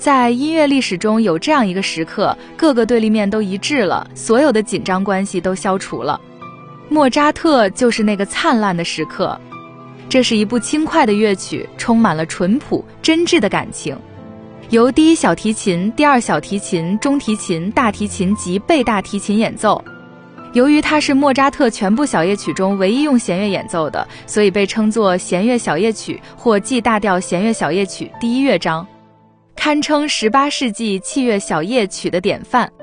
在音乐历史中有这样一个时刻，各个对立面都一致了，所有的紧张关系都消除了。莫扎特就是那个灿烂的时刻。这是一部轻快的乐曲，充满了淳朴真挚的感情，由第一小提琴、第二小提琴、中提琴、大提琴及贝大提琴演奏。由于它是莫扎特全部小夜曲中唯一用弦乐演奏的，所以被称作弦乐小夜曲或 G 大调弦乐小夜曲第一乐章，堪称18世纪器乐小夜曲的典范。